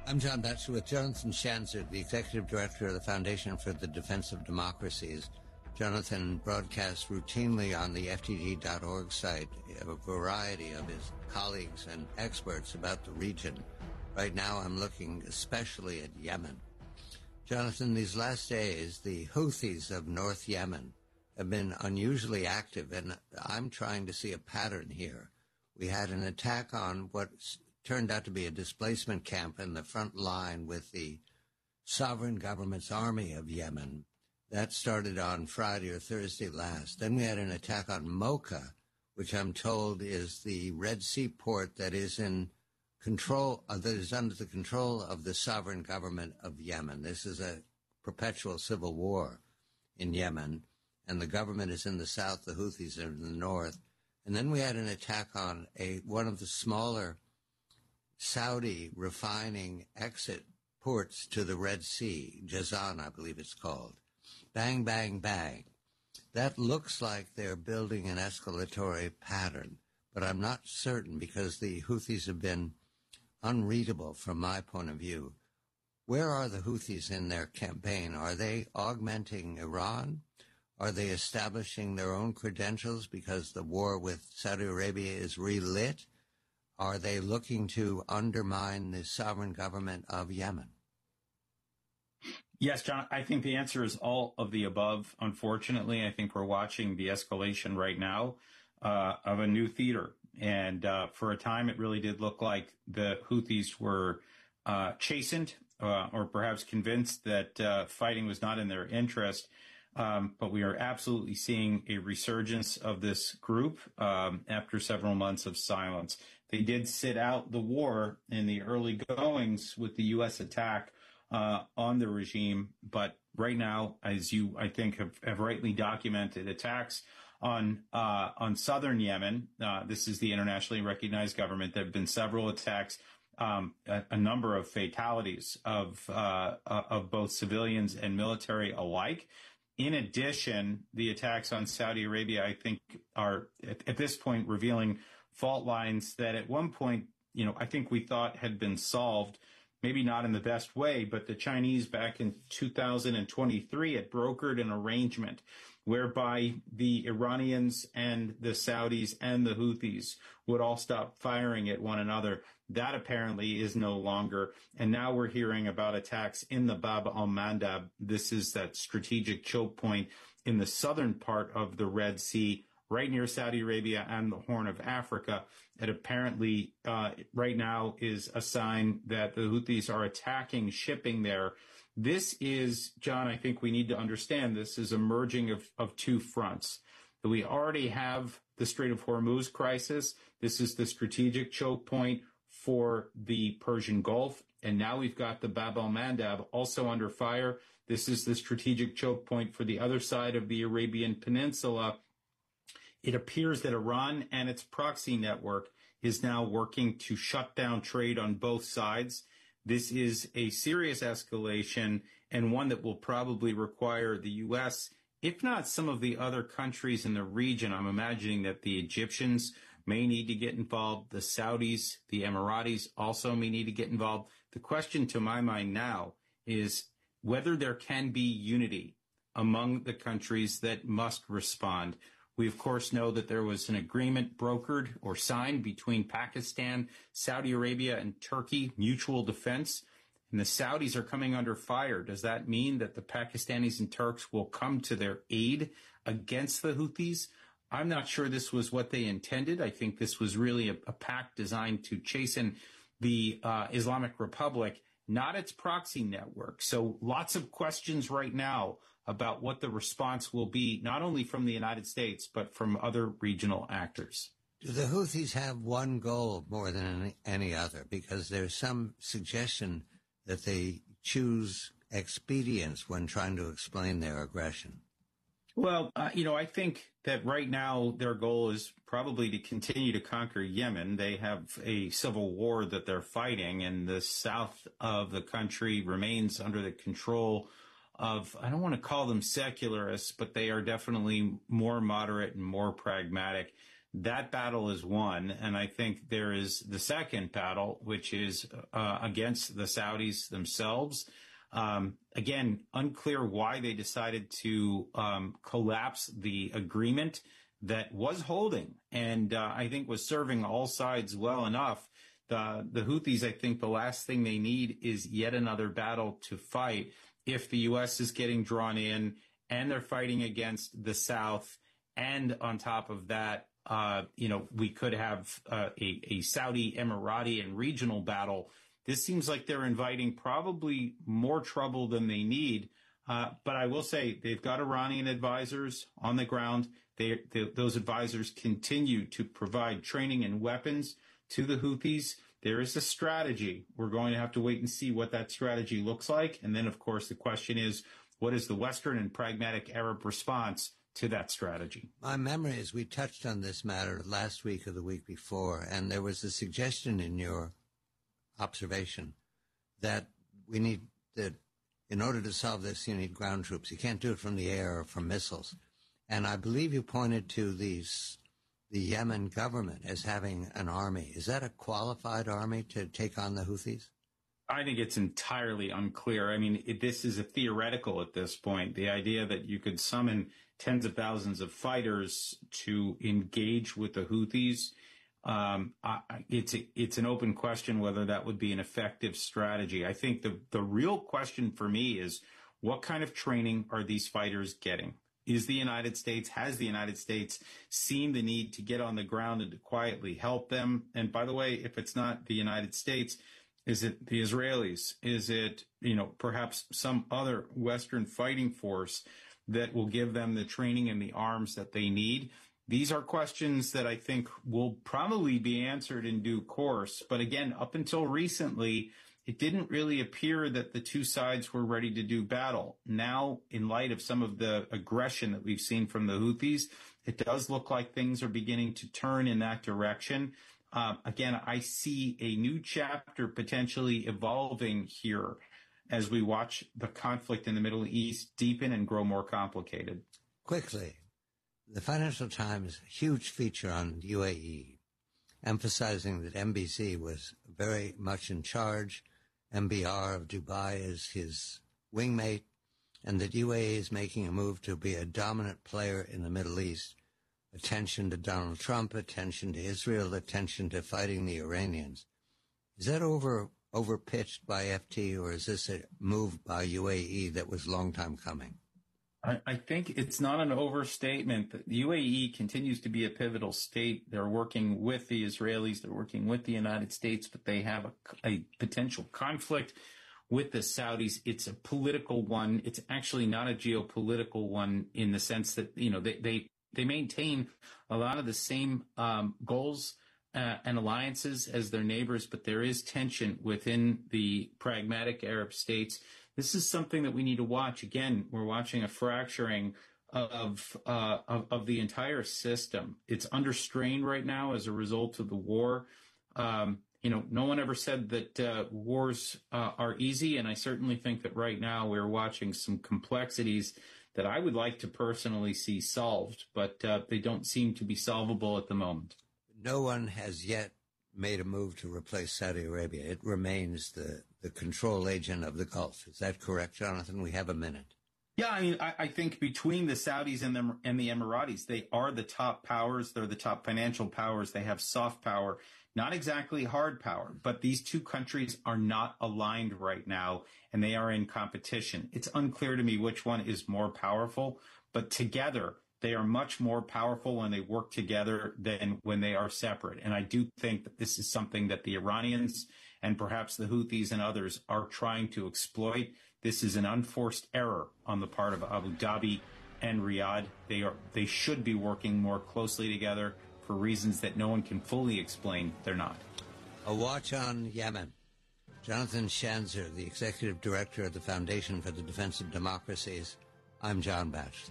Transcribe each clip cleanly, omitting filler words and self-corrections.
I'm John Batchelor with Jonathan Shanzer, the Executive Director of the Foundation for the Defense of Democracies. Jonathan broadcasts routinely on the FTD.org site a variety of his colleagues and experts about the region. Right now I'm looking especially at Yemen. Jonathan, these last days, the Houthis of North Yemen have been unusually active, and I'm trying to see a pattern here. We had an attack on what turned out to be a displacement camp in the front line with the sovereign government's army of Yemen. That started on Friday or Thursday last. Then we had an attack on Mocha, which I'm told is the Red Sea port that is in control, that is under the control of the sovereign government of Yemen. This is a perpetual civil war in Yemen, and the government is in the south, the Houthis are in the north. And then we had an attack on one of the smaller Saudi refining exit ports to the Red Sea, Jazan, I believe it's called. Bang, bang, bang. That looks like they're building an escalatory pattern, but I'm not certain because the Houthis have been unreadable from my point of view. Where are the Houthis in their campaign? Are they augmenting Iran? Are they establishing their own credentials because the war with Saudi Arabia is relit? Are they looking to undermine the sovereign government of Yemen? Yes, John, I think the answer is all of the above. Unfortunately, I think we're watching the escalation right now of a new theater. And for a time, it really did look like the Houthis were chastened or perhaps convinced that fighting was not in their interest. But we are absolutely seeing a resurgence of this group after several months of silence. They did sit out the war in the early goings with the U.S. attack on the regime. But right now, as you, I think, have rightly documented, attacks on southern Yemen. This is the internationally recognized government. There have been several attacks, a number of fatalities of both civilians and military alike. In addition, the attacks on Saudi Arabia, I think, are at this point revealing fault lines that at one point, I think we thought had been solved, maybe not in the best way, but the Chinese back in 2023 had brokered an arrangement whereby the Iranians and the Saudis and the Houthis would all stop firing at one another. That apparently is no longer. And now we're hearing about attacks in the Bab al-Mandab. This is that strategic choke point in the southern part of the Red Sea, right near Saudi Arabia and the Horn of Africa. It apparently right now is a sign that the Houthis are attacking shipping there. This is, John, I think we need to understand this is a merging of two fronts. We already have the Strait of Hormuz crisis. This is the strategic choke point for the Persian Gulf. And now we've got the Bab al-Mandab also under fire. This is the strategic choke point for the other side of the Arabian Peninsula. It appears that Iran and its proxy network is now working to shut down trade on both sides. This is a serious escalation and one that will probably require the U.S., if not some of the other countries in the region. I'm imagining that the Egyptians may need to get involved. The Saudis, the Emiratis also may need to get involved. The question to my mind now is whether there can be unity among the countries that must respond. We, of course, know that there was an agreement brokered or signed between Pakistan, Saudi Arabia, and Turkey, mutual defense, and the Saudis are coming under fire. Does that mean that the Pakistanis and Turks will come to their aid against the Houthis? I'm not sure this was what they intended. I think this was really a pact designed to chasten the Islamic Republic, not its proxy network. So lots of questions right now about what the response will be, not only from the United States, but from other regional actors. Do the Houthis have one goal more than any other? Because there's some suggestion that they choose expedience when trying to explain their aggression. Well, I think that right now their goal is probably to continue to conquer Yemen. They have a civil war that they're fighting, and the south of the country remains under the control of, I don't want to call them secularists, but they are definitely more moderate and more pragmatic. That battle is won, and I think there is the second battle, which is against the Saudis themselves. Again, unclear why they decided to collapse the agreement that was holding and I think was serving all sides well enough. The Houthis, I think the last thing they need is yet another battle to fight. If the U.S. is getting drawn in and they're fighting against the South, and on top of that, we could have a Saudi, Emirati, and regional battle. This seems like they're inviting probably more trouble than they need. But I will say they've got Iranian advisors on the ground. Those advisors continue to provide training and weapons to the Houthis. There is a strategy. We're going to have to wait and see what that strategy looks like. And then, of course, the question is, what is the Western and pragmatic Arab response to that strategy? My memory is we touched on this matter last week or the week before, and there was a suggestion in your observation that we need that in order to solve this, you need ground troops. You can't do it from the air or from missiles. And I believe you pointed to the Yemen government as having an army. Is that a qualified army to take on the Houthis? I think it's entirely unclear. I mean, this is a theoretical at this point. The idea that you could summon tens of thousands of fighters to engage with the Houthis, it's an open question whether that would be an effective strategy. I think the real question for me is, what kind of training are these fighters getting? Has the United States seen the need to get on the ground and to quietly help them? And by the way, if it's not the United States, is it the Israelis? Is it, perhaps some other Western fighting force that will give them the training and the arms that they need? These are questions that I think will probably be answered in due course. But again, up until recently, it didn't really appear that the two sides were ready to do battle. Now, in light of some of the aggression that we've seen from the Houthis, it does look like things are beginning to turn in that direction. Again, I see a new chapter potentially evolving here as we watch the conflict in the Middle East deepen and grow more complicated. Quickly, the Financial Times, huge feature on UAE, emphasizing that MBZ was very much in charge. MBR of Dubai is his wingmate, and that UAE is making a move to be a dominant player in the Middle East. Attention to Donald Trump, attention to Israel, attention to fighting the Iranians. Is that overpitched by FT, or is this a move by UAE that was a long time coming? I think it's not an overstatement. The UAE continues to be a pivotal state. They're working with the Israelis. They're working with the United States, but they have a potential conflict with the Saudis. It's a political one. It's actually not a geopolitical one in the sense that, they maintain a lot of the same goals and alliances as their neighbors, but there is tension within the pragmatic Arab states. This is something that we need to watch. Again, we're watching a fracturing of the entire system. It's under strain right now as a result of the war. No one ever said that wars are easy, and I certainly think that right now we're watching some complexities that I would like to personally see solved, but they don't seem to be solvable at the moment. No one has yet made a move to replace Saudi Arabia. It remains the control agent of the Gulf. Is that correct, Jonathan? We have a minute. Yeah, I mean, I think between the Saudis and the Emiratis, they are the top powers. They're the top financial powers. They have soft power, not exactly hard power, but these two countries are not aligned right now, and they are in competition. It's unclear to me which one is more powerful, but together they are much more powerful when they work together than when they are separate. And I do think that this is something that the Iranians and perhaps the Houthis and others are trying to exploit. This is an unforced error on the part of Abu Dhabi and Riyadh. They should be working more closely together for reasons that no one can fully explain. They're not. A watch on Yemen. Jonathan Schanzer, the Executive Director of the Foundation for the Defense of Democracies. I'm John Batchelor.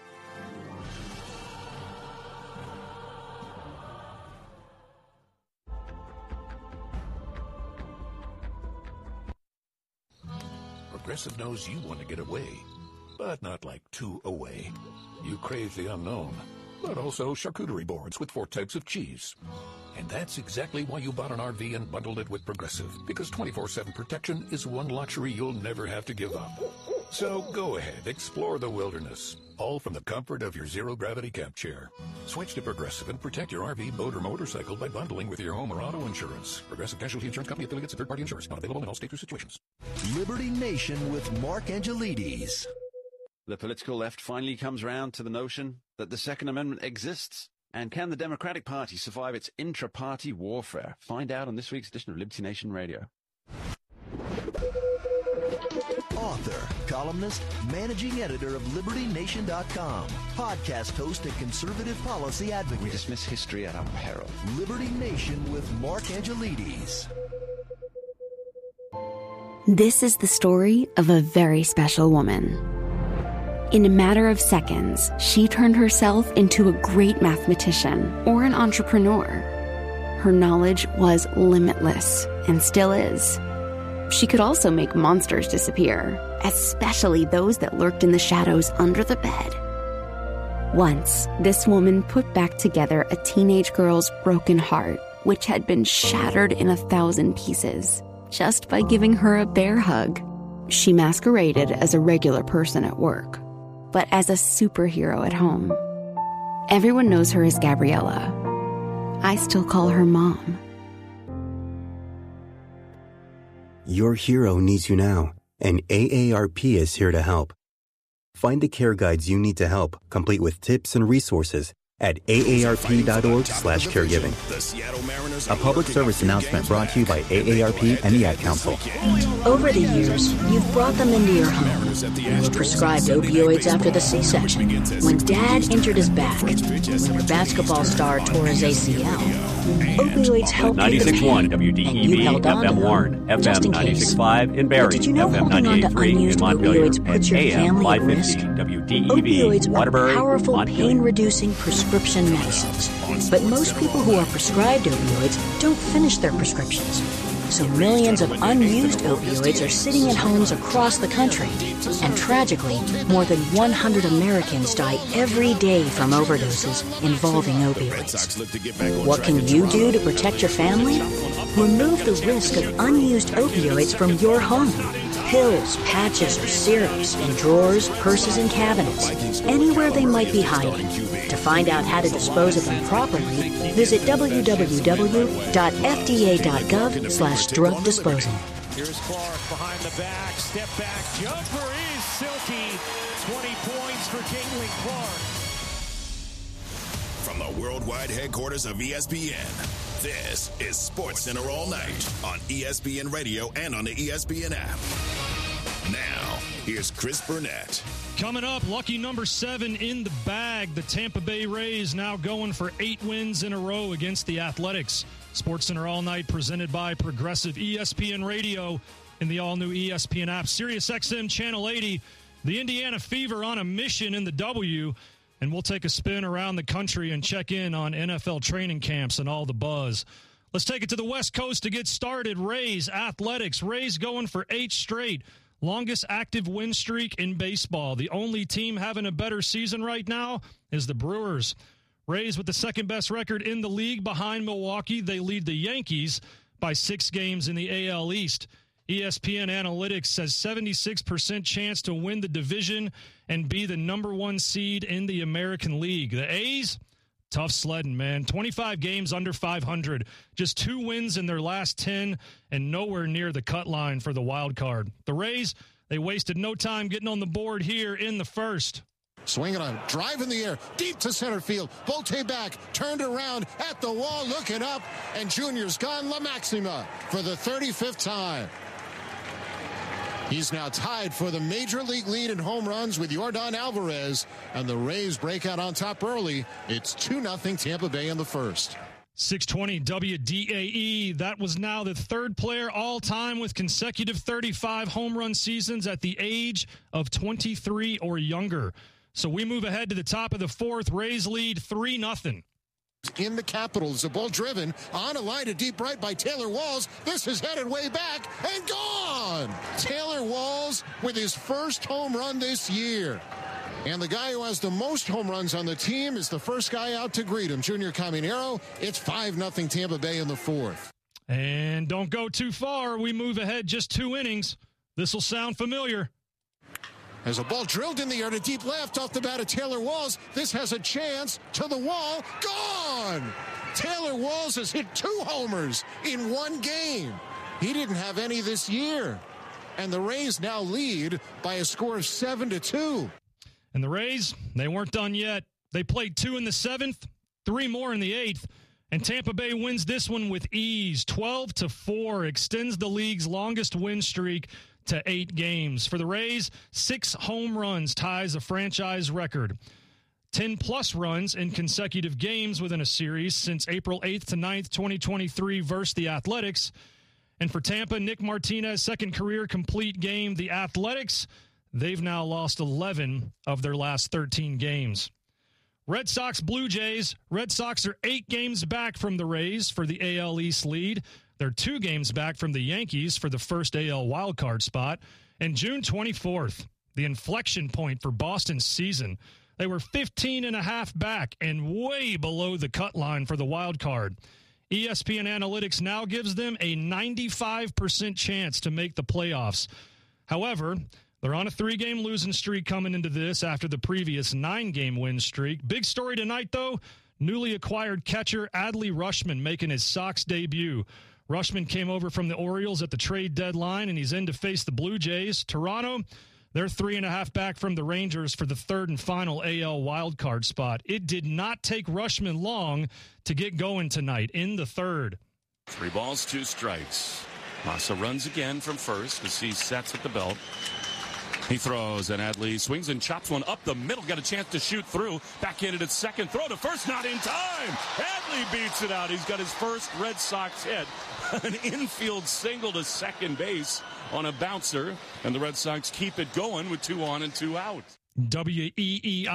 Progressive knows you want to get away, but not like too away. You crave the unknown. but also charcuterie boards with 4 types of cheese. And that's exactly why you bought an RV and bundled it with Progressive, because 24/7 protection is one luxury you'll never have to give up. So go ahead, explore the wilderness, all from the comfort of your zero-gravity camp chair. Switch to Progressive and protect your RV, boat, or motorcycle by bundling with your home or auto insurance. Progressive Casualty Insurance Company, affiliates, and third-party insurance. Not available in all states or situations. Liberty Nation with Mark Angelides. The political left finally comes round to the notion that the Second Amendment exists. And can the Democratic Party survive its intra-party warfare? Find out on this week's edition of Liberty Nation Radio. Author, columnist, managing editor of LibertyNation.com, podcast host and conservative policy advocate. We dismiss history at our peril. Liberty Nation with Mark Angelides. This is the story of a very special woman. In a matter of seconds, she turned herself into a great mathematician or an entrepreneur. Her knowledge was limitless and still is. She could also make monsters disappear, especially those that lurked in the shadows under the bed. Once, this woman put back together a teenage girl's broken heart, which had been shattered in 1,000 pieces, just by giving her a bear hug. She masqueraded as a regular person at work, but as a superhero at home. Everyone knows her as Gabriella. I still call her Mom. Your hero needs you now, and AARP is here to help. Find the care guides you need to help, complete with tips and resources at aarp.org/caregiving. A public service announcement brought to you by AARP and the Ad Council. Over the years, you've brought them into your home. You prescribed opioids after the C-section. When Dad injured his back. When your basketball star tore his ACL. Opioids helped you 96.1 WDEV, FM Warren, FM 96.5 in Barrie, FM 98.3 in Montpelier, and AM 550 WDEV, Opioids Waterbury, are powerful Montpelier. pain-reducing prescription medicines. But most people who are prescribed opioids don't finish their prescriptions. So millions of unused opioids are sitting in homes across the country. And tragically, more than 100 Americans die every day from overdoses involving opioids. What can you do to protect your family? Remove the risk of unused opioids from your home. Pills, patches, or syrups in drawers, purses, and cabinets, anywhere they might be hiding. To find out how to dispose of them properly, visit www.fda.gov/drug disposal. Here's Clark behind the back, step back, jumper is silky. 20 points for Caitlin Clark. From the worldwide headquarters of ESPN, this is SportsCenter All Night on ESPN Radio and on the ESPN app. Now, here's Chris Burnett. Coming up, lucky number 7 in the bag. The Tampa Bay Rays now going for 8 wins in a row against the Athletics. SportsCenter All Night presented by Progressive ESPN Radio in the all-new ESPN app. SiriusXM Channel 80. The Indiana Fever on a mission in the W. And we'll take a spin around the country and check in on NFL training camps and all the buzz. Let's take it to the West Coast to get started. Rays, Athletics. Rays going for 8 straight. Longest active win streak in baseball. The only team having a better season right now is the Brewers. Rays with the second best record in the league behind Milwaukee. They lead the Yankees by 6 games in the AL East. ESPN Analytics says 76% chance to win the division and be the number 1 seed in the American League. The A's, tough sledding, man. 25 games under 500. Just 2 wins in their last 10 and nowhere near the cut line for the wild card. The Rays, they wasted no time getting on the board here in the first. Swinging on, drive in the air, deep to center field. Bolte back, turned around at the wall, looking up, and Junior's gone La Maxima for the 35th time. He's now tied for the major league lead in home runs with Yordan Alvarez, and the Rays break out on top early. It's 2-0 Tampa Bay in the first. 620 WDAE. That was now the 3rd player all-time with consecutive 35 home run seasons at the age of 23 or younger. So we move ahead to the top of the 4th. Rays lead 3-0. In the Capitals, the ball driven on a line to deep right by Taylor Walls. This is headed way back and gone. Taylor Walls with his first home run this year. And the guy who has the most home runs on the team is the first guy out to greet him, Junior Caminero. It's 5-0 Tampa Bay in the fourth. And don't go too far. We move ahead just 2 innings. This will sound familiar. As a ball drilled in the air to deep left off the bat of Taylor Walls. This has a chance to the wall. Gone! Taylor Walls has hit 2 homers in 1 game. He didn't have any this year. And the Rays now lead by a score of 7-2. And the Rays, they weren't done yet. They played 2 in the 7th, 3 more in the 8th. And Tampa Bay wins this one with ease. 12-4 extends the league's longest win streak to 8 games. For the Rays, 6 home runs ties a franchise record. 10-plus runs in consecutive games within a series since April 8th to 9th, 2023 versus the Athletics. And for Tampa, Nick Martinez, second career complete game. The Athletics, they've now lost 11 of their last 13 games. Red Sox, Blue Jays. Red Sox are 8 games back from the Rays for the AL East lead. They're 2 games back from the Yankees for the first AL wildcard spot. And June 24th, the inflection point for Boston's season. They were 15.5 back and way below the cut line for the wild card. ESPN Analytics now gives them a 95% chance to make the playoffs. However, they're on a 3-game losing streak coming into this after the previous 9-game win streak. Big story tonight, though, newly acquired catcher Adley Rutschman making his Sox debut. Rutschman came over from the Orioles at the trade deadline, and he's in to face the Blue Jays. Toronto, they're 3.5 back from the Rangers for the 3rd and final AL wildcard spot. It did not take Rutschman long to get going tonight in the 3rd. 3 balls, 2 strikes. Massa runs again from first as he sets at the belt. He throws, and Adley swings and chops one up the middle. Got a chance to shoot through. Backhanded at second. Throw to first. Not in time. Adley beats it out. He's got his first Red Sox hit. An infield single to second base on a bouncer. And the Red Sox keep it going with 2 on and 2 out. WEEI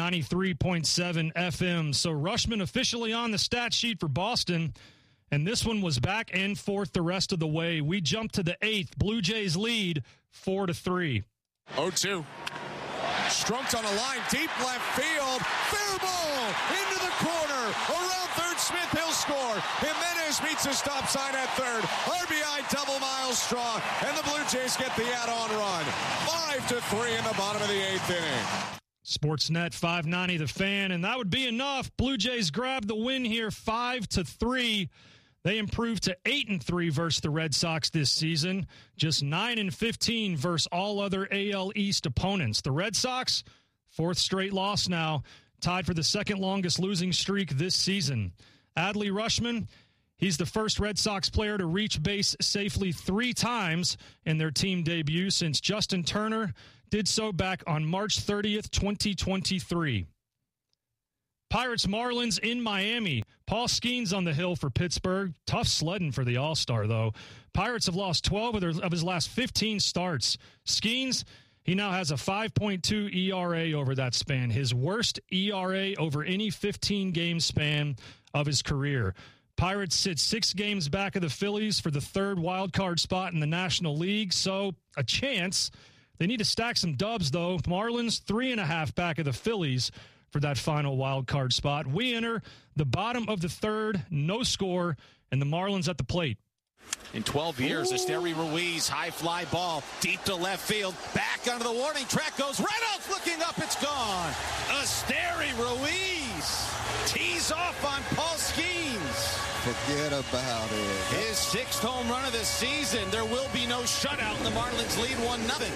93.7 FM. So Rutschman officially on the stat sheet for Boston. And this one was back and forth the rest of the way. We jumped to the 8th. Blue Jays lead 4-3. 0-2. Strunked on a line, deep left field. Fair ball into the corner. Around third, Smith, he'll score. Jimenez meets a stop sign at third. RBI double Miles Straw, and the Blue Jays get the add-on run. 5-3 in the bottom of the 8th inning. Sportsnet 590 The Fan, and that would be enough. Blue Jays grab the win here 5-3. They improved to 8-3 versus the Red Sox this season, just 9-15 versus all other AL East opponents. The Red Sox, 4th straight loss now, tied for the 2nd longest losing streak this season. Adley Rutschman, he's the first Red Sox player to reach base safely 3 times in their team debut since Justin Turner did so back on March 30th, 2023. Pirates Marlins in Miami. Paul Skeens on the hill for Pittsburgh. Tough sledding for the All-Star, though. Pirates have lost 12 of his last 15 starts. Skeens, he now has a 5.2 ERA over that span, his worst ERA over any 15-game span of his career. Pirates sit 6 games back of the Phillies for the 3rd wild card spot in the National League, so a chance. They need to stack some dubs, though. Marlins 3.5 back of the Phillies for that final wild card spot. We enter the bottom of the 3rd, no score, and the Marlins at the plate. In 12 years, Esteury Ruiz, high fly ball, deep to left field, back onto the warning track goes Reynolds, looking up, it's gone. Esteury Ruiz tees off on Paul Skeens. Forget about it. His 6th home run of the season. There will be no shutout, and the Marlins lead 1-0.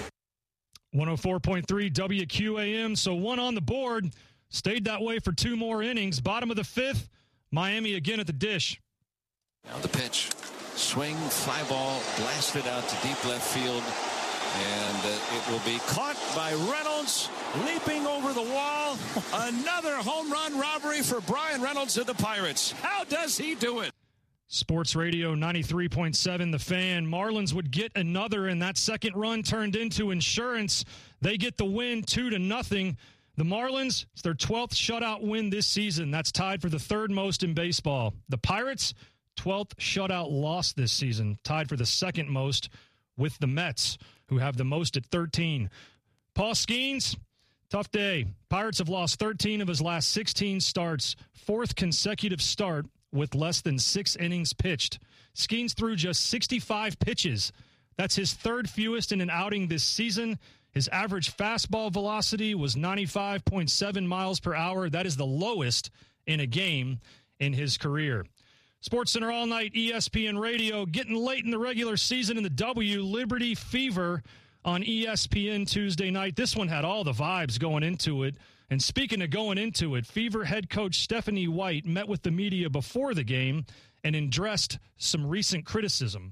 104.3 WQAM, so 1 on the board. Stayed that way for 2 more innings. Bottom of the 5th, Miami again at the dish. Now the pitch. Swing, fly ball, blasted out to deep left field. And it will be caught by Reynolds, leaping over the wall. Another home run robbery for Brian Reynolds of the Pirates. How does he do it? Sports Radio 93.7 The Fan. Marlins would get another, and that second run turned into insurance. They get the win 2-0. The Marlins, it's their 12th shutout win this season. That's tied for the 3rd most in baseball. The Pirates, 12th shutout loss this season, tied for the 2nd most with the Mets, who have the most at 13. Paul Skeens, Tough day. Pirates have lost 13 of his last 16 starts, fourth consecutive start with less than 6 innings pitched. Skeens threw just 65 pitches. That's his third fewest in an outing this season. His average fastball velocity was 95.7 miles per hour. That is the lowest in a game in his career. SportsCenter All Night, ESPN Radio, getting late in the regular season in the W. Liberty Fever on ESPN Tuesday night. This one had all the vibes going into it. And speaking of going into it, Fever head coach Stephanie White met with the media before the game and addressed some recent criticism.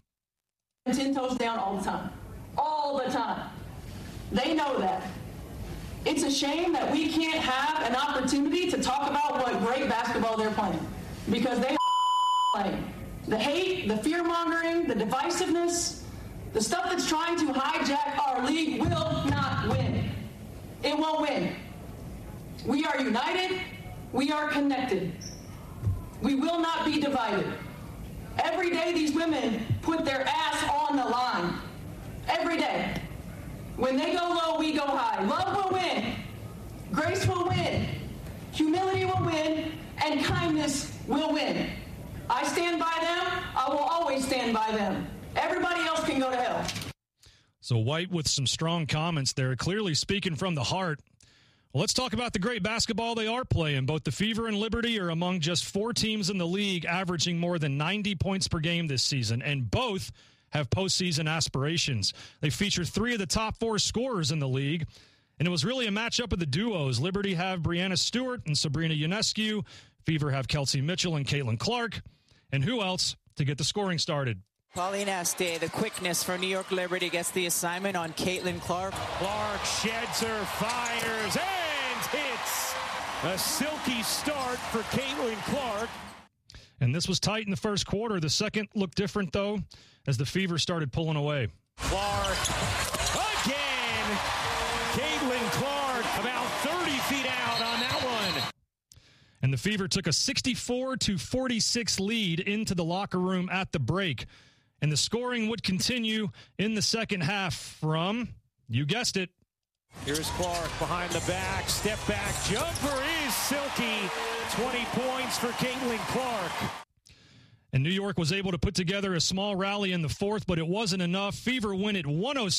10 toes down all the time. All the time. They know that. It's a shame that we can't have an opportunity to talk about what great basketball they're playing. Because they playing. The hate, the fear-mongering, the divisiveness, the stuff that's trying to hijack our league will not win. It won't win. We are united. We are connected. We will not be divided. Every day these women put their ass on the line. Every day. When they go low, we go high. Love will win. Grace will win. Humility will win. And kindness will win. I stand by them. I will always stand by them. Everybody else can go to hell. So White with some strong comments there, clearly speaking from the heart. Well, let's talk about the great basketball they are playing. Both the Fever and Liberty are among just 4 teams in the league averaging more than 90 points per game this season, and both have postseason aspirations. They feature 3 of the top 4 scorers in the league, and it was really a matchup of the duos. Liberty have Brianna Stewart and Sabrina Ionescu. Fever have Kelsey Mitchell and Caitlin Clark. And who else to get the scoring started? Pauline Este, the quickness for New York Liberty, gets the assignment on Caitlin Clark. Clark sheds her, fires, and hits. A silky start for Caitlin Clark. And this was tight in the first quarter. The second looked different, though, as the Fever started pulling away. Clark again. Caitlin Clark about 30 feet out on that one. And the Fever took a 64-46 lead into the locker room at the break. And the scoring would continue in the second half from, you guessed it. Here's Clark behind the back. Step back jumper is silky. 20 points for Caitlin Clark. And New York was able to put together a small rally in the fourth, but it wasn't enough. Fever win at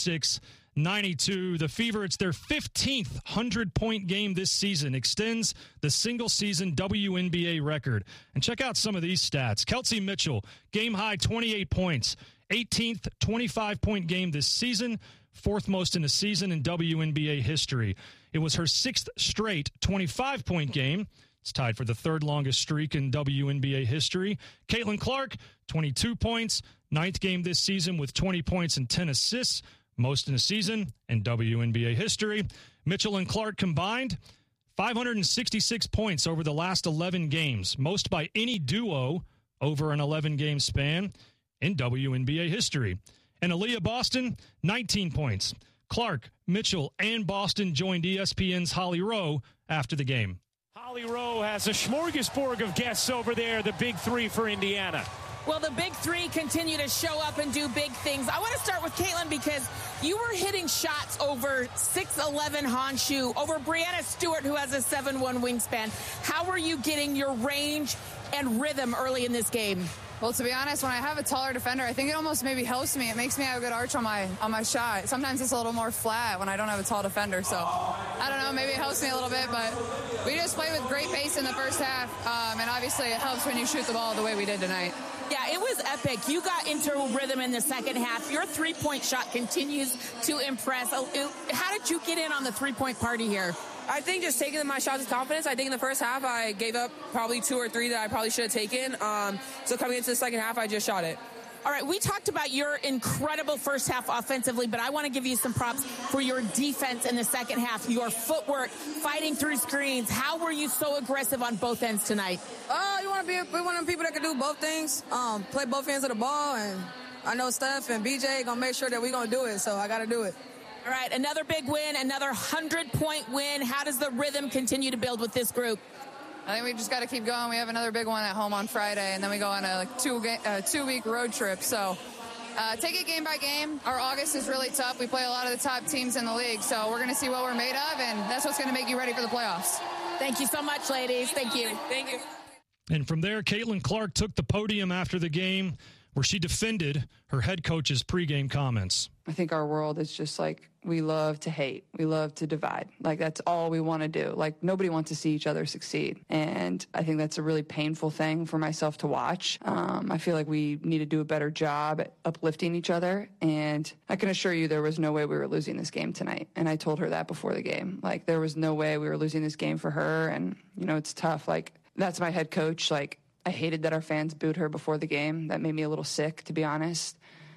106-92. The Fever, it's their 15th 100-point game this season, extends the single-season WNBA record. And check out some of these stats. Kelsey Mitchell, game-high 28 points, 18th 25-point game this season, 4th most in a season in WNBA history. It was her 6th straight 25-point game. It's tied for the 3rd longest streak in WNBA history. Caitlin Clark, 22 points, 9th game this season with 20 points and 10 assists, most in a season in WNBA history. Mitchell and Clark combined 566 points over the last 11 games, most by any duo over an 11-game span in WNBA history. And Aaliyah Boston, 19 points. Clark, Mitchell, and Boston joined ESPN's Holly Rowe after the game. Holly Rowe has a smorgasbord of guests over there, the big 3 for Indiana. Well, the big 3 continue to show up and do big things. I want to start with Caitlin because you were hitting shots over 6'11" Honshu, over Brianna Stewart, who has a 7'1" wingspan. How are you getting your range and rhythm early in this game? Well, to be honest, when I have a taller defender, I think it almost maybe helps me. It makes me have a good arch on my shot. Sometimes it's a little more flat when I don't have a tall defender. So, I don't know, maybe it helps me a little bit. But we just played with great pace in the first half. And obviously it helps when you shoot the ball the way we did tonight. Yeah, it was epic. You got into rhythm in the second half. Your three-point shot continues to impress. How did you get in on the three-point party here? I think just taking my shots with confidence. I think in the first half I gave up probably 2 or 3 that I probably should have taken. So coming into the second half, I just shot it. All right, we talked about your incredible first half offensively, but I want to give you some props for your defense in the second half, your footwork, fighting through screens. How were you so aggressive on both ends tonight? We want to be one of them people that can do both things, play both ends of the ball, and I know Steph and BJ going to make sure that we're going to do it, so I got to do it. All right, another big win, another 100-point win. How does the rhythm continue to build with this group? I think we just got to keep going. We have another big one at home on Friday, and then we go on a 2-week road trip. So take it game by game. Our August is really tough. We play a lot of the top teams in the league, so we're going to see what we're made of, and that's what's going to make you ready for the playoffs. Thank you so much, ladies. Thank you. Thank you. And from there, Caitlin Clark took the podium after the game, where she defended her head coach's pregame comments. I think our world is just like, we love to hate. We love to divide. Like, that's all we want to do. Like, nobody wants to see each other succeed. And I think that's a really painful thing for myself to watch. I feel like we need to do a better job at uplifting each other. And I can assure you there was no way we were losing this game tonight. And I told her that before the game. Like, there was no way we were losing this game for her. And, you know, it's tough. Like, that's my head coach. Like, I hated that our fans booed her before the game. That made me a little sick, to be honest.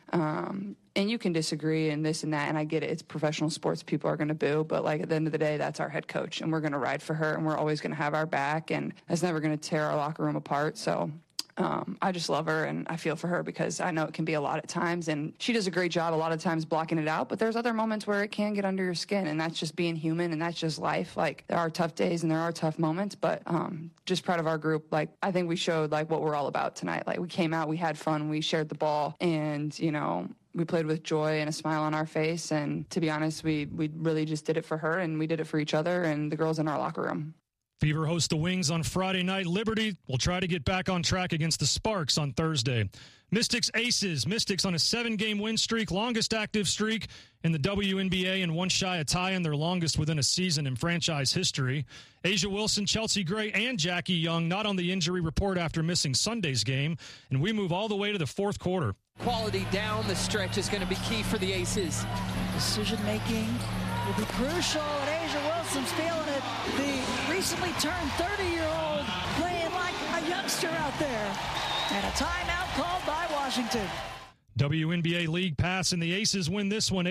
And you can disagree and this and that, and I get it. It's professional sports. People are going to boo. But, like, at the end of the day, that's our head coach, and we're going to ride for her, and we're always going to have our back, and that's never going to tear our locker room apart. So I just love her, and I feel for her because I know it can be a lot at times, and she does a great job a lot of times blocking it out, but there's other moments where it can get under your skin, and that's just being human, and that's just life. Like, there are tough days and there are tough moments, but just proud of our group. Like, I think we showed, like, what we're all about tonight. Like, we came out, we had fun, we shared the ball, and, you know, we played with joy and a smile on our face, and to be honest, we really just did it for her, and we did it for each other and the girls in our locker room. Fever hosts the Wings on Friday night. Liberty will try to get back on track against the Sparks on Thursday. Mystics Aces. Mystics on a 7-game win streak, longest active streak in the WNBA, and one shy of tying their longest within a season in franchise history. Asia Wilson, Chelsea Gray, and Jackie Young not on the injury report after missing Sunday's game, and we move all the way to the fourth quarter. Quality down the stretch is going to be key for the Aces. Decision-making will be crucial, and Asia Wilson's feeling it. The recently turned 30-year-old playing like a youngster out there. And a timeout called by Washington. WNBA League Pass, and the Aces win this one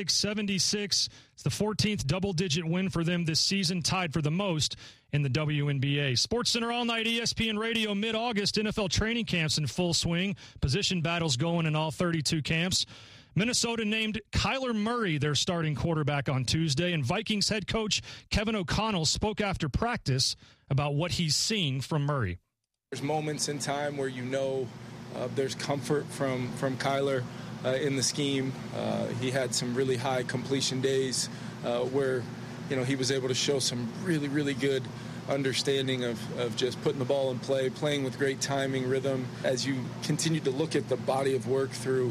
86-76. It's the 14th double-digit win for them this season, tied for the most in the WNBA. Sports Center all night, ESPN Radio, mid-August. NFL training camps in full swing. Position battles going in all 32 camps. Minnesota named Kyler Murray their starting quarterback on Tuesday, and Vikings head coach Kevin O'Connell spoke after practice about what he's seen from Murray. There's moments in time where you know there's comfort from Kyler in the scheme. He had some really high completion days where, you know, he was able to show some really, really good understanding of just putting the ball in play, playing with great timing, rhythm. As you continue to look at the body of work through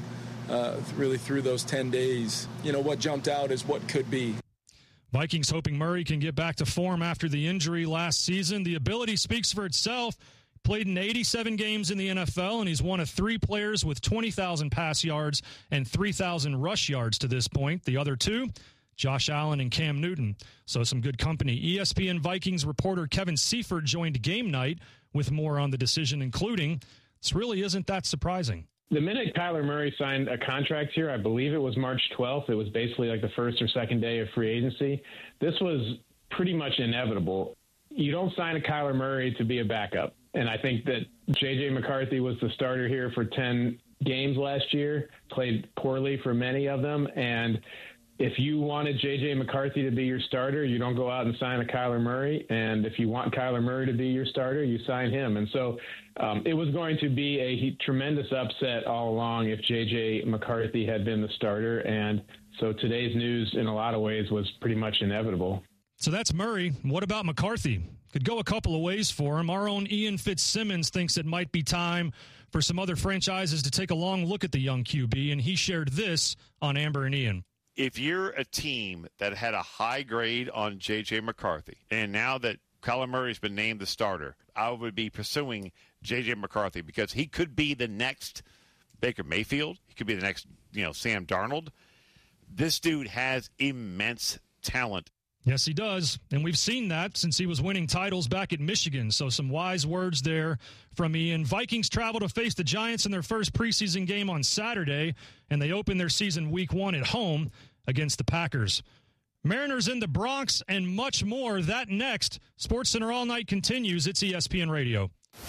those 10 days, you know, what jumped out is what could be. Vikings hoping Murray can get back to form after the injury last season. The ability speaks for itself. Played in 87 games in the NFL, and he's one of 3 players with 20,000 pass yards and 3,000 rush yards to this point. The other 2, Josh Allen and Cam Newton. So some good company. ESPN Vikings reporter Kevin Seifert joined Game Night with more on the decision, including, this really isn't that surprising. The minute Kyler Murray signed a contract here, I believe it was March 12th. It was basically like the first or second day of free agency. This was pretty much inevitable. You don't sign a Kyler Murray to be a backup. And I think that J.J. McCarthy was the starter here for 10 games last year, played poorly for many of them. And if you wanted J.J. McCarthy to be your starter, you don't go out and sign a Kyler Murray. And if you want Kyler Murray to be your starter, you sign him. And so it was going to be a tremendous upset all along if J.J. McCarthy had been the starter. And so today's news, in a lot of ways, was pretty much inevitable. So that's Murray. What about McCarthy? Could go a couple of ways for him. Our own Ian Fitzsimmons thinks it might be time for some other franchises to take a long look at the young QB, and he shared this on Amber and Ian. If you're a team that had a high grade on J.J. McCarthy, and now that Kyler Murray's been named the starter, I would be pursuing J.J. McCarthy because he could be the next Baker Mayfield. He could be the next, Sam Darnold. This dude has immense talent. Yes, he does, and we've seen that since he was winning titles back at Michigan, so some wise words there from Ian. Vikings travel to face the Giants in their first preseason game on Saturday, and they open their season week 1 at home against the Packers. Mariners in the Bronx and much more. That next. Sports Center All Night continues. It's ESPN Radio.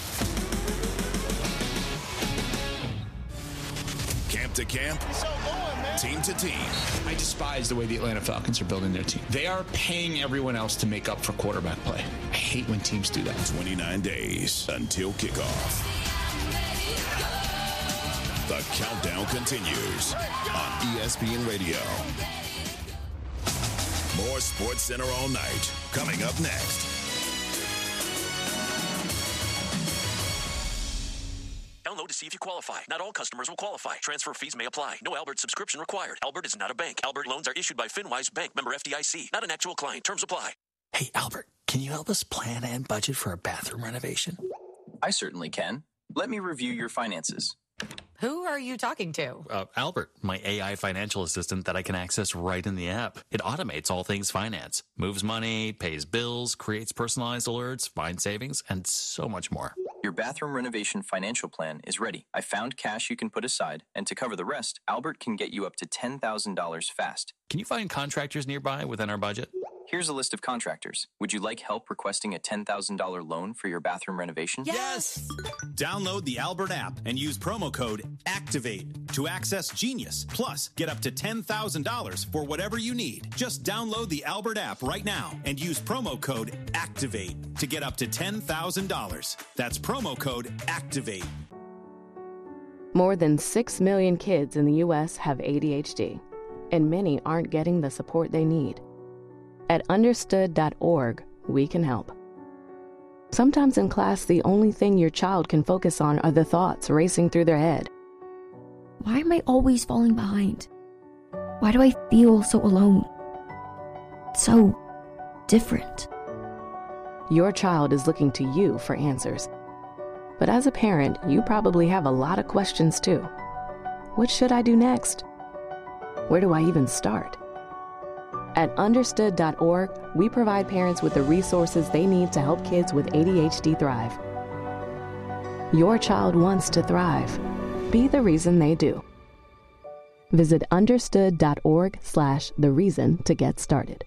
Camp to camp, team to team. I despise the way the Atlanta Falcons are building their team. They are paying everyone else to make up for quarterback play. I hate when teams do that. 29 days until kickoff. The countdown continues on ESPN Radio. More Sports Center all night. Coming up next. Download to see if you qualify. Not all customers will qualify. Transfer fees may apply. No Albert subscription required. Albert is not a bank. Albert loans are issued by FinWise Bank, member FDIC. Not an actual client. Terms apply. Hey, Albert, can you help us plan and budget for a bathroom renovation? I certainly can. Let me review your finances. Who are you talking to? Albert, my AI financial assistant that I can access right in the app. It automates all things finance, moves money, pays bills, creates personalized alerts, finds savings, and so much more. Your bathroom renovation financial plan is ready. I found cash you can put aside, and to cover the rest, Albert can get you up to $10,000 fast. Can you find contractors nearby within our budget? Here's a list of contractors. Would you like help requesting a $10,000 loan for your bathroom renovation? Yes! Download the Albert app and use promo code ACTIVATE to access Genius. Plus, get up to $10,000 for whatever you need. Just download the Albert app right now and use promo code ACTIVATE to get up to $10,000. That's promo code ACTIVATE. More than 6 million kids in the U.S. have ADHD, and many aren't getting the support they need. At understood.org, we can help. Sometimes in class, the only thing your child can focus on are the thoughts racing through their head. Why am I always falling behind? Why do I feel so alone? So different. Your child is looking to you for answers. But as a parent, you probably have a lot of questions too. What should I do next? Where do I even start? At understood.org, we provide parents with the resources they need to help kids with ADHD thrive. Your child wants to thrive. Be the reason they do. Visit understood.org/the reason to get started.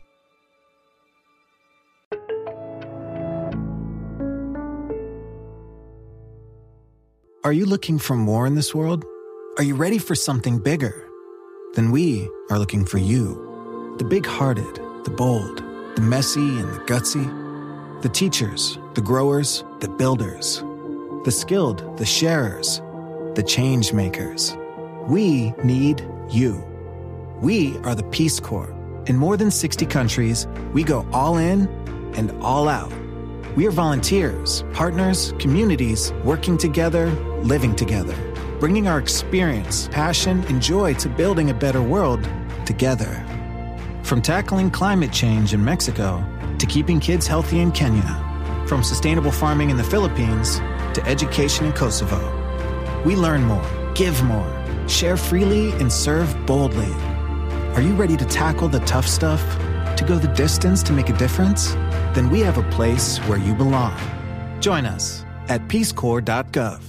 Are you looking for more in this world? Are you ready for something bigger? Then we are looking for you. The big-hearted, the bold, the messy and the gutsy. The teachers, the growers, the builders. The skilled, the sharers, the change makers. We need you. We are the Peace Corps. In more than 60 countries, we go all in and all out. We are volunteers, partners, communities, working together, living together, bringing our experience, passion, and joy to building a better world together. From tackling climate change in Mexico to keeping kids healthy in Kenya, from sustainable farming in the Philippines to education in Kosovo. We learn more, give more, share freely, and serve boldly. Are you ready to tackle the tough stuff? To go the distance to make a difference? Then we have a place where you belong. Join us at peacecorps.gov.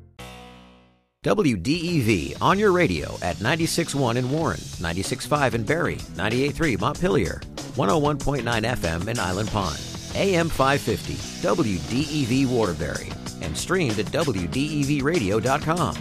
WDEV on your radio at 96.1 in Warren, 96.5 in Barrie, 98.3 Montpelier, 101.9 FM in Island Pond, AM 550, WDEV Waterbury, and streamed at WDEVradio.com.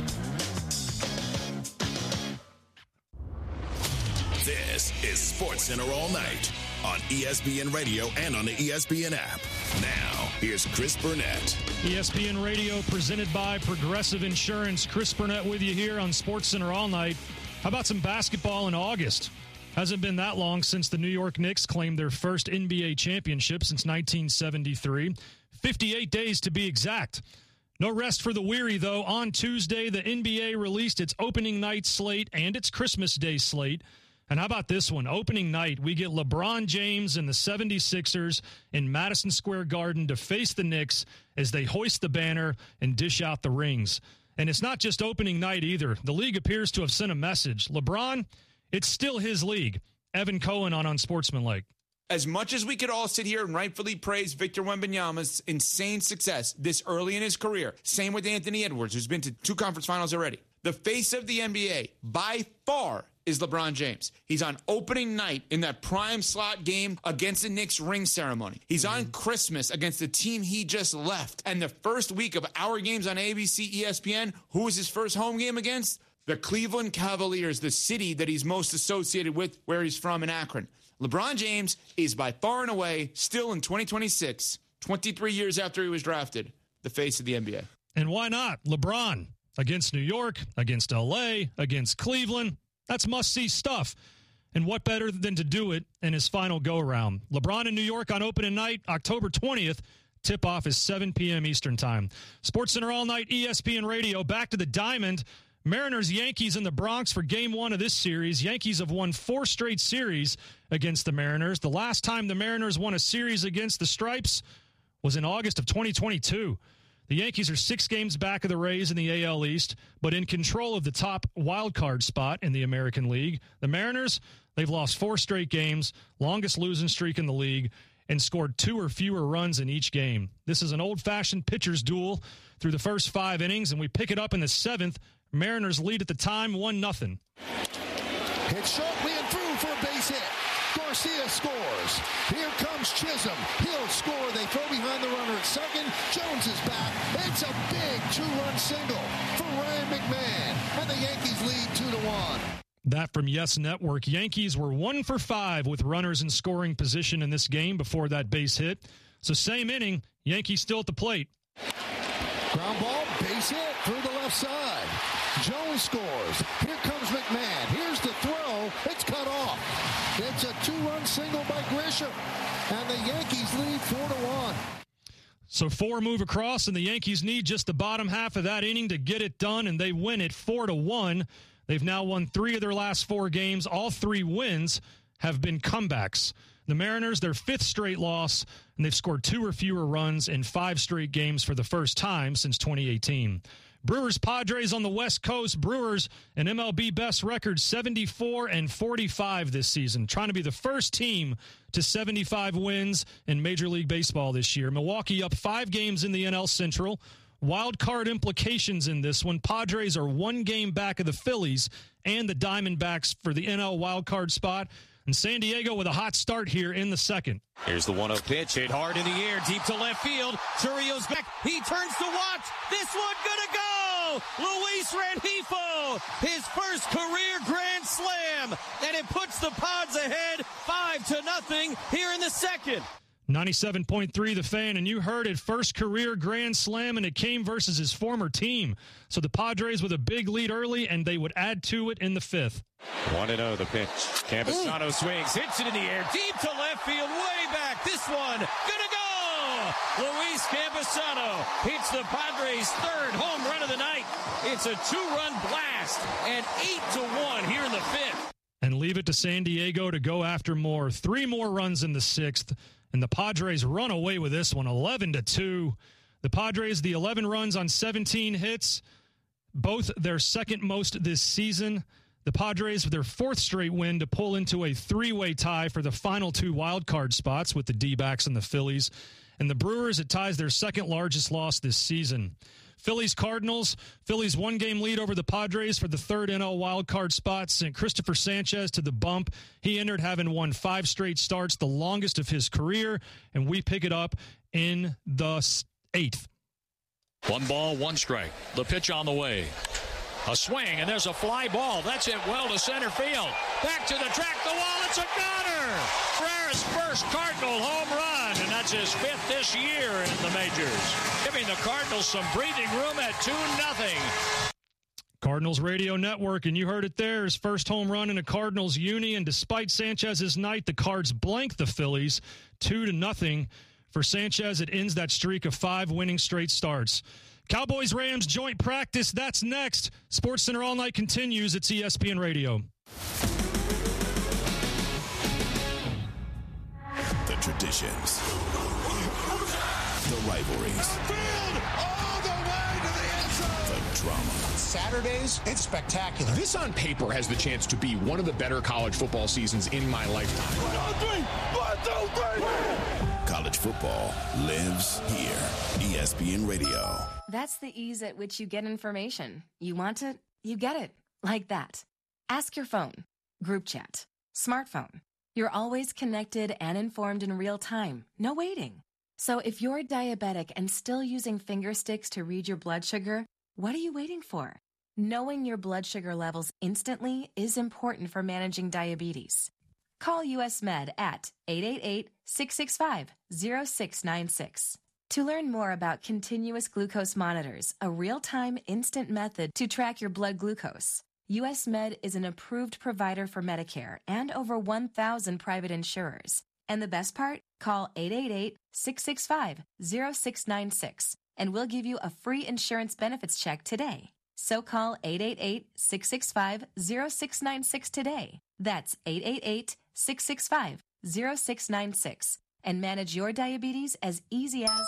This is Sports Center all night on ESPN Radio and on the ESPN app. Now, here's Chris Burnett. ESPN Radio presented by Progressive Insurance. Chris Burnett with you here on Sports Center all night. How about some basketball in August? Hasn't been that long since the New York Knicks claimed their first NBA championship since 1973. 58 days to be exact. No rest for the weary, though. On Tuesday, the NBA released its opening night slate and its Christmas Day slate. And how about this one? Opening night, we get LeBron James and the 76ers in Madison Square Garden to face the Knicks as they hoist the banner and dish out the rings. And it's not just opening night either. The league appears to have sent a message. LeBron, it's still his league. Evan Cohen on Unsportsmanlike. As much as we could all sit here and rightfully praise Victor Wembanyama's insane success this early in his career, same with Anthony Edwards, who's been to 2 conference finals already. The face of the NBA, by far, is LeBron James. He's on opening night in that prime slot game against the Knicks ring ceremony. He's on Christmas against the team he just left. And the first week of our games on ABC, ESPN, who was his first home game against? The Cleveland Cavaliers, the city that he's most associated with, where he's from in Akron. LeBron James is by far and away, still in 2026, 23 years after he was drafted, the face of the NBA. And why not? LeBron. against New York, against L.A., against Cleveland. That's must-see stuff. And what better than to do it in his final go-around? LeBron in New York on opening night, October 20th. Tip-off is 7 p.m. Eastern Time. SportsCenter All Night, ESPN Radio. Back to the Diamond. Mariners, Yankees in the Bronx for Game 1 of this series. Yankees have won 4 straight series against the Mariners. The last time the Mariners won a series against the Stripes was in August of 2022. The Yankees are 6 games back of the Rays in the AL East, but in control of the top wild card spot in the American League. The Mariners, they've lost 4 straight games, longest losing streak in the league, and scored 2 or fewer runs in each game. This is an old-fashioned pitcher's duel through the first 5 innings, and we pick it up in the 7th. Mariners lead at the time 1-0. Hit sharply and through for a base hit. Garcia scores. Here comes Chisholm. He'll score. They throw behind the runner at second. Jones is back. It's a big 2-run single for Ryan McMahon. And the Yankees lead 2-1. That from Yes Network. Yankees were 1 for 5 with runners in scoring position in this game before that base hit. So same inning, Yankees still at the plate. Ground ball, base hit through the left side. Jones scores. Here comes McMahon. Here's the throw. It's cut off. It's a 2-run single by Grisham. And the Yankees lead 4-1. So 4 move across, and the Yankees need just the bottom half of that inning to get it done, and they win it 4-1. They've now won 3 of their last 4 games. All 3 wins have been comebacks. The Mariners, their 5th straight loss, and they've scored 2 or fewer runs in 5 straight games for the first time since 2018. Brewers Padres on the West Coast. Brewers, an MLB best record, 74-45 this season, trying to be the first team to 75 wins in Major League Baseball this year. Milwaukee up 5 games in the NL Central. Wild card implications in this one. Padres are 1 game back of the Phillies and the Diamondbacks for the NL wild card spot. And San Diego with a hot start here in the 2nd. Here's the 1-0 pitch. Hit hard in the air, deep to left field. Churrio's back. He turns to watch. This one gonna go. Luis Rengifo, his first career grand slam. And it puts the Pods ahead 5-0 here in the 2nd. 97.3 The Fan, and you heard it, first career grand slam, and it came versus his former team. So the Padres with a big lead early, and they would add to it in the 5th. 1-0 the pitch. Campusano swings, hits it in the air, deep to left field, way back. This one, gonna go! Luis Campusano hits the Padres' 3rd home run of the night. It's a 2-run blast, and 8-1 here in the 5th. And leave it to San Diego to go after more. 3 more runs in the 6th. And the Padres run away with this one, 11-2. The Padres, the 11 runs on 17 hits, both their 2nd most this season. The Padres with their 4th straight win to pull into a 3-way tie for the final 2 wild card spots with the D-backs and the Phillies. And the Brewers, it ties their 2nd largest loss this season. Phillies-Cardinals. Phillies 1-game lead over the Padres for the 3rd NL wildcard spot. Sent Christopher Sanchez to the bump. He entered having won 5 straight starts, the longest of his career, and we pick it up in the 8th. 1 ball, 1 strike. The pitch on the way. A swing, and there's a fly ball. That's it well to center field. Back to the track, the wall. It's a gunner. Ferrera's first Cardinal home run, and that's his 5th this year in the majors, giving the Cardinals some breathing room at 2-0. Cardinals Radio Network, and you heard it there. His first home run in a Cardinals uni, and despite Sanchez's night, the Cards blank the Phillies 2-0. For Sanchez, it ends that streak of 5 winning straight starts. Cowboys-Rams joint practice, that's next. SportsCenter All Night continues. It's ESPN Radio. The traditions. The rivalries. All the way to the end zone. The drama. Saturdays, it's spectacular. This on paper has the chance to be one of the better college football seasons in my lifetime. 1, 2, 3. College football lives here. ESPN Radio. That's the ease at which you get information. You want it, you get it. Like that. Ask your phone. Group chat. Smartphone. You're always connected and informed in real time. No waiting. So if you're diabetic and still using finger sticks to read your blood sugar, what are you waiting for? Knowing your blood sugar levels instantly is important for managing diabetes. Call US Med at 888-665-0696. To learn more about continuous glucose monitors, a real-time instant method to track your blood glucose, US Med is an approved provider for Medicare and over 1,000 private insurers. And the best part? Call 888-665-0696 and we'll give you a free insurance benefits check today. So call 888-665-0696 today. That's 888-665-0696 and manage your diabetes as easy as...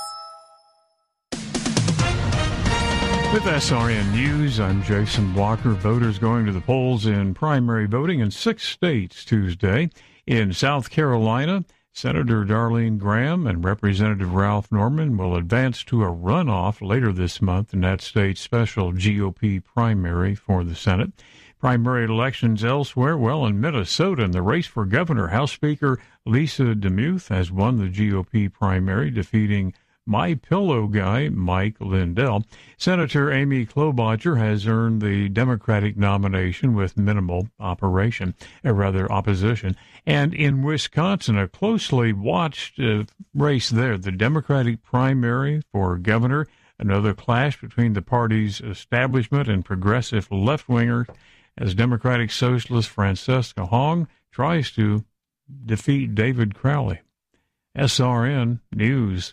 With SRN News, I'm Jason Walker. Voters going to the polls in primary voting in 6 states Tuesday. In South Carolina, Senator Darlene Graham and Representative Ralph Norman will advance to a runoff later this month in that state's special GOP primary for the Senate. Primary elections elsewhere, well, in Minnesota, in the race for governor, House Speaker Lisa DeMuth has won the GOP primary, defeating My Pillow guy Mike Lindell. Senator Amy Klobuchar has earned the Democratic nomination with minimal opposition. And in Wisconsin, a closely watched race there, the Democratic primary for governor, another clash between the party's establishment and progressive left-wingers as Democratic Socialist Francesca Hong tries to defeat David Crowley. SRN News.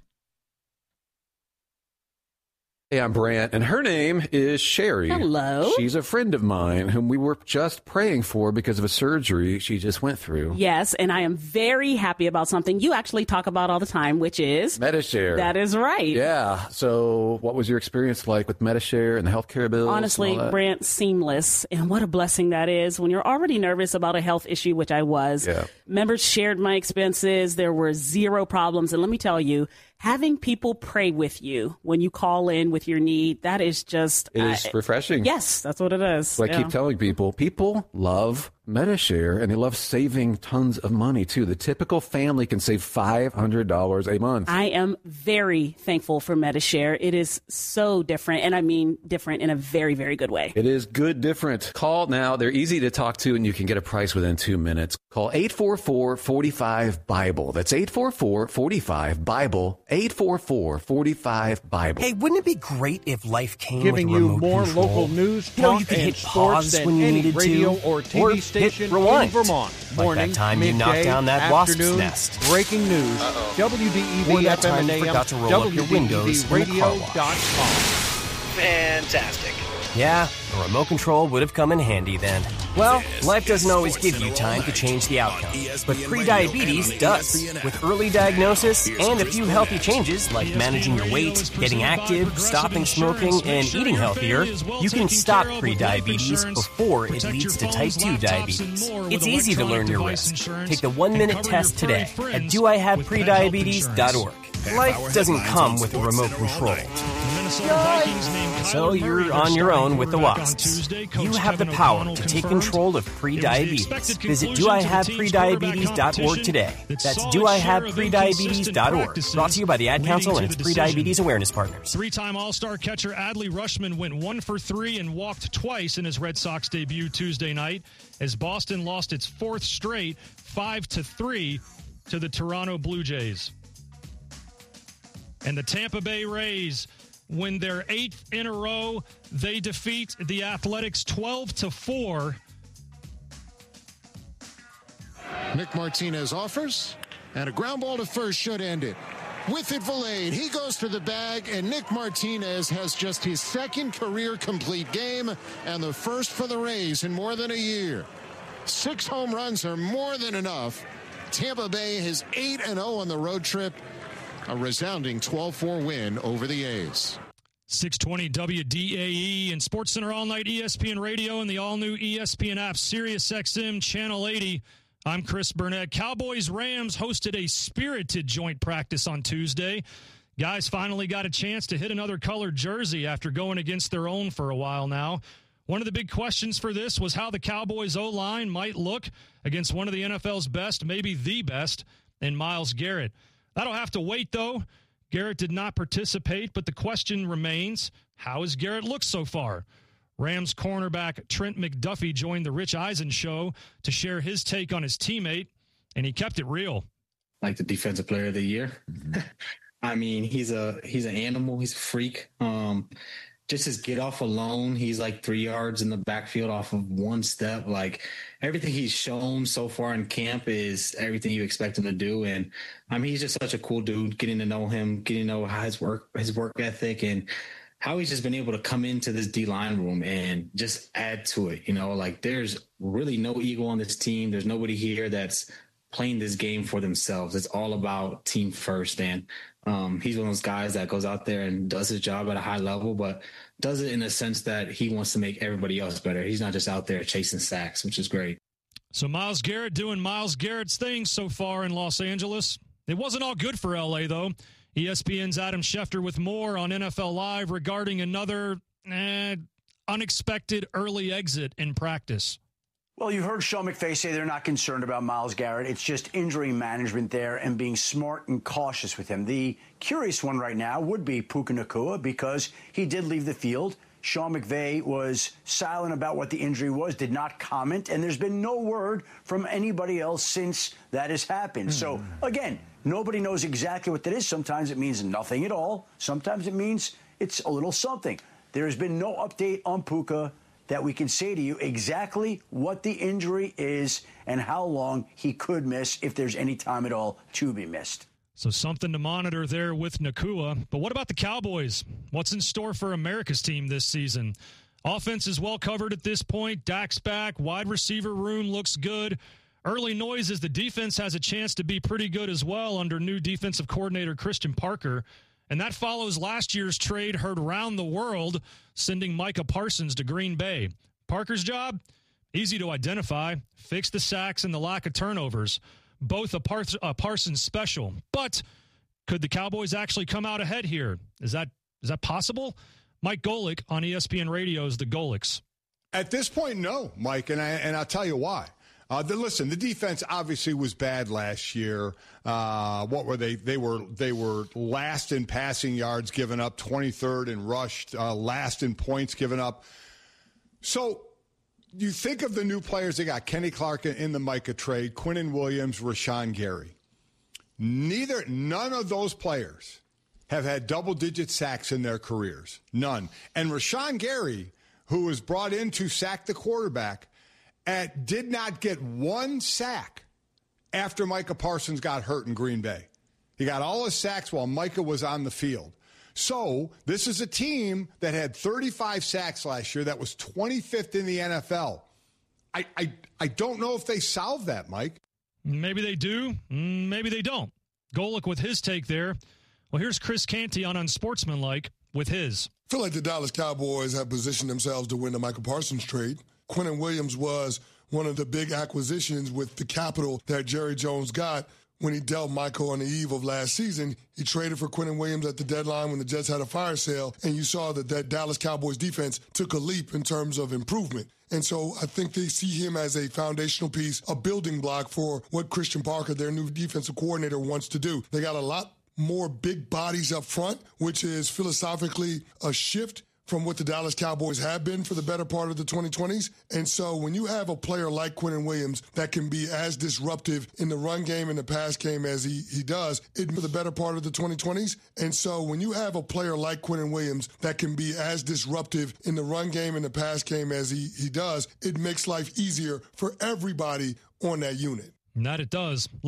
Hey, I'm Brant, and her name is Sherry. Hello. She's a friend of mine whom we were just praying for because of a surgery she just went through. Yes, and I am very happy about something you actually talk about all the time, which is... Medi-Share. That is right. Yeah. So what was your experience like with Medi-Share and the healthcare bills? Honestly, Brant, seamless. And what a blessing that is when you're already nervous about a health issue, which I was. Yeah. Members shared my expenses. There were zero problems. And let me tell you, having people pray with you when you call in with your need, that is just... It is refreshing. Yes, that's what it is. So I keep telling people love Medi-Share, and they love saving tons of money, too. The typical family can save $500 a month. I am very thankful for Medi-Share. It is so different, and I mean different in a very, very good way. It is good different. Call now. They're easy to talk to, and you can get a price within 2 minutes. Call 844-45-BIBLE. That's 844-45-BIBLE. 844-45-BIBLE. Hey, wouldn't it be great if life came giving with you more control? Local news, talk, you know, you could and hit sports pause when you any needed radio to, or TV station hit rewind. in Vermont. Like Morning, that time midday, you knocked down that wasp's afternoon, nest. Breaking news. WDEV Or that FM time and you AM. forgot to roll up your windows in the car wash. WDEVradio.com. Fantastic. Yeah, a remote control would have come in handy then. Well, life doesn't always give you time to change the outcome, but prediabetes does. With early diagnosis and a few healthy changes like managing your weight, getting active, stopping smoking, and eating healthier, you can stop prediabetes before it leads to type 2 diabetes. It's easy to learn your risk. Take the 1-minute test today at doihaveprediabetes.org. Life doesn't come with a remote control. So you're on your own with the wasps. You have the power to take control of prediabetes. Visit doihaveprediabetes.org today. That's doihaveprediabetes.org. Brought to you by the Ad Council and its Prediabetes Awareness Partners. Three-time All-Star catcher Adley Rutschman went 1 for 3 and walked twice in his Red Sox debut Tuesday night as Boston lost its 4th straight 5-3 to the Toronto Blue Jays. And the Tampa Bay Rays win their 8th in a row. They defeat the Athletics 12-4. Nick Martinez offers, and a ground ball to first should end it. With it, Valade. He goes for the bag, and Nick Martinez has just his 2nd career complete game and the first for the Rays in more than a year. 6 home runs are more than enough. Tampa Bay is 8-0 on the road trip. A resounding 12-4 win over the A's. 620 WDAE and SportsCenter All Night ESPN Radio and the all-new ESPN app, SiriusXM Channel 80. I'm Chris Burnett. Cowboys-Rams hosted a spirited joint practice on Tuesday. Guys finally got a chance to hit another colored jersey after going against their own for a while now. One of the big questions for this was how the Cowboys' O-line might look against one of the NFL's best, maybe the best, in Myles Garrett. That'll have to wait, though. Garrett did not participate, but the question remains, how has Garrett looked so far? Rams cornerback Trent McDuffie joined the Rich Eisen show to share his take on his teammate, and he kept it real. Like the defensive player of the year. I mean, he's an animal. He's a freak. Just his get off alone, he's like 3 yards in the backfield off of one step. Like everything he's shown so far in camp is everything you expect him to do. And I mean, he's just such a cool dude. Getting to know him, getting to know how his work ethic, and how he's just been able to come into this D-line room and just add to it. You know, like there's really no ego on this team. There's nobody here that's playing this game for themselves. It's all about team first. And he's one of those guys that goes out there and does his job at a high level, but does it in a sense that he wants to make everybody else better. He's not just out there chasing sacks, which is great. So Myles Garrett doing Myles Garrett's thing so far in Los Angeles. It wasn't all good for L.A., though. ESPN's Adam Schefter with more on NFL Live regarding another unexpected early exit in practice. Well, you heard Sean McVay say they're not concerned about Myles Garrett. It's just injury management there and being smart and cautious with him. The curious one right now would be Puka Nacua because he did leave the field. Sean McVay was silent about what the injury was, did not comment, and there's been no word from anybody else since that has happened. So, again, nobody knows exactly what that is. Sometimes it means nothing at all. Sometimes it means it's a little something. There has been no update on Puka that we can say to you exactly what the injury is and how long he could miss, if there's any time at all to be missed. So something to monitor there with Nacua. But what about the Cowboys? What's in store for America's team this season? Offense is well covered at this point. Dak's back. Wide receiver room looks good. Early noise is the defense has a chance to be pretty good as well under new defensive coordinator Christian Parker. And that follows last year's trade heard around the world, sending Micah Parsons to Green Bay. Parker's job? Easy to identify. Fix the sacks and the lack of turnovers. Both a Parsons special. But could the Cowboys actually come out ahead here? Is that possible? Mike Golic on ESPN Radio's The Golics. At this point, no, Mike, and I'll tell you why. Listen, the defense obviously was bad last year. What were they? They were last in passing yards given up, 23rd in rush, last in points given up. So you think of the new players they got: Kenny Clark in the Micah trade, Quinnen Williams, Rashawn Gary. None of those players have had double-digit sacks in their careers. None. And Rashawn Gary, who was brought in to sack the quarterback, did not get one sack after Micah Parsons got hurt in Green Bay. He got all his sacks while Micah was on the field. So this is a team that had 35 sacks last year. That was 25th in the NFL. I don't know if they solved that, Mike. Maybe they do. Maybe they don't. Golic with his take there. Well, here's Chris Canty on Unsportsmanlike with his. I feel like the Dallas Cowboys have positioned themselves to win the Micah Parsons trade. Quinnen Williams was one of the big acquisitions with the capital that Jerry Jones got when he dealt Michael on the eve of last season. He traded for Quinnen Williams at the deadline when the Jets had a fire sale, and you saw that Dallas Cowboys defense took a leap in terms of improvement. And so I think they see him as a foundational piece, a building block for what Christian Parker, their new defensive coordinator, wants to do. They got a lot more big bodies up front, which is philosophically a shift from what the Dallas Cowboys have been for the better part of the 2020s. And so when you have a player like Quinnen Williams that can be as disruptive in the run game and the pass game as he does for the better part of the 2020s. And so when you have a player like Quinnen Williams that can be as disruptive in the run game and the pass game as he does, it makes life easier for everybody on that unit. And that it does.